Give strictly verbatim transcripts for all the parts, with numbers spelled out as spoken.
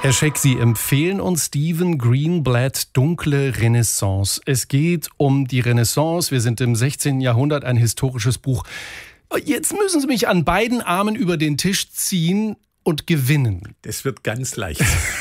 Herr Scheck, Sie empfehlen uns Stephen Greenblatt Dunkle Renaissance. Es geht um die Renaissance. Wir sind im sechzehnten Jahrhundert, ein historisches Buch. Jetzt müssen Sie mich an beiden Armen über den Tisch ziehen und gewinnen. Das wird ganz leicht.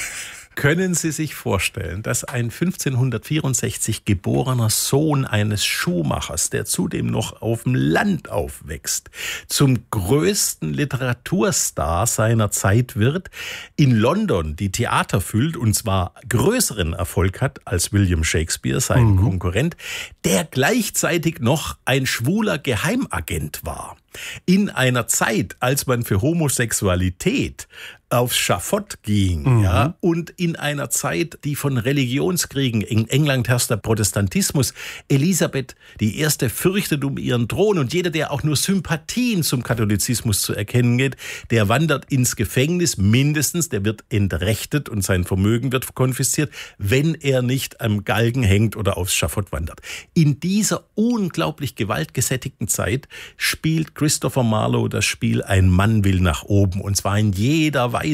Können Sie sich vorstellen, dass ein fünfzehnhundertvierundsechzig geborener Sohn eines Schuhmachers, der zudem noch auf dem Land aufwächst, zum größten Literaturstar seiner Zeit wird, in London die Theater füllt und zwar größeren Erfolg hat als William Shakespeare, sein mhm. Konkurrent, der gleichzeitig noch ein schwuler Geheimagent war? In einer Zeit, als man für Homosexualität aufs Schafott ging, mhm. ja, und in einer Zeit, die von Religionskriegen, in England herrscht der Protestantismus, Elisabeth die Erste fürchtet um ihren Thron und jeder, der auch nur Sympathien zum Katholizismus zu erkennen geht, der wandert ins Gefängnis mindestens, der wird entrechtet und sein Vermögen wird konfisziert, wenn er nicht am Galgen hängt oder aufs Schafott wandert. In dieser unglaublich gewaltgesättigten Zeit spielt Christopher Marlowe das Spiel Ein Mann will nach oben, und zwar in jeder Weise.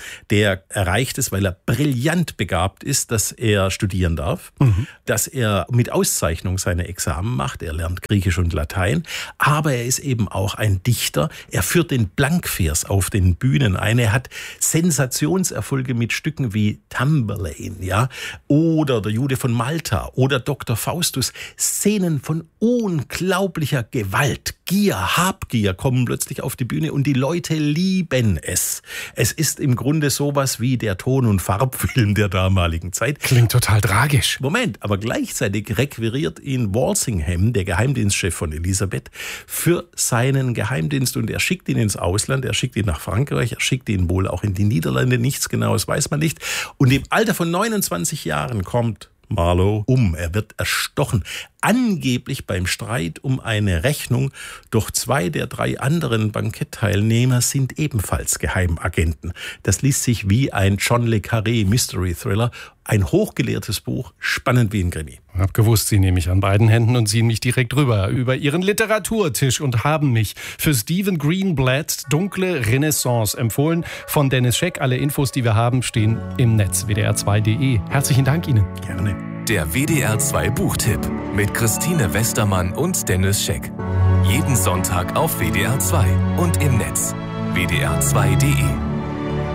Der erreicht es, weil er brillant begabt ist, dass er studieren darf, mhm. dass er mit Auszeichnung seine Examen macht, er lernt Griechisch und Latein, aber er ist eben auch ein Dichter, er führt den Blankvers auf den Bühnen ein, er hat Sensationserfolge mit Stücken wie Tamburlaine, ja, oder der Jude von Malta oder Doktor Faustus, Szenen von unglaublicher Gewalt, Gier, Habgier kommen plötzlich auf die Bühne und die Leute lieben es. Es ist im Grunde sowas wie der Ton- und Farbfilm der damaligen Zeit. Klingt total tragisch. Moment, aber gleichzeitig requiriert ihn Walsingham, der Geheimdienstchef von Elisabeth, für seinen Geheimdienst und er schickt ihn ins Ausland, er schickt ihn nach Frankreich, er schickt ihn wohl auch in die Niederlande, nichts Genaues weiß man nicht. Und im Alter von neunundzwanzig Jahren kommt Marlowe um. Er wird erstochen. Angeblich beim Streit um eine Rechnung, doch zwei der drei anderen Bankettteilnehmer sind ebenfalls Geheimagenten. Das liest sich wie ein John le Carré Mystery Thriller. Ein hochgelehrtes Buch, spannend wie ein Krimi. Ich hab gewusst, Sie nehmen mich an beiden Händen und ziehen mich direkt rüber über Ihren Literaturtisch und haben mich für Stephen Greenblatt Dunkle Renaissance empfohlen. Von Dennis Scheck. Alle Infos, die wir haben, stehen im Netz w d r zwei punkt d e. Herzlichen Dank Ihnen. Gerne. Der W D R zwei Buchtipp mit Christine Westermann und Dennis Scheck. Jeden Sonntag auf W D R zwei und im Netz w d r zwei punkt d e.